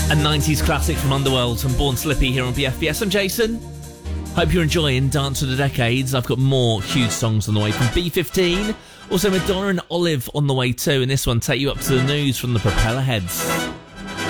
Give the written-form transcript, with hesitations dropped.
A 90s classic from Underworld and Born Slippy here on BFBS. I'm Jason. Hope you're enjoying Dance of the Decades. I've got more huge songs on the way from B15. Also Madonna and Olive on the way too. And this one take you up to the news from the Propellerheads.